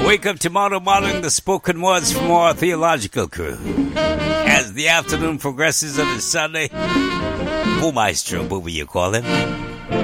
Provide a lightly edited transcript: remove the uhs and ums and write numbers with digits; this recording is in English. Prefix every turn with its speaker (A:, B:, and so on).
A: Wake up tomorrow morning, the spoken words from our theological crew. As the afternoon progresses on this Sunday, Maestro, what will you call him?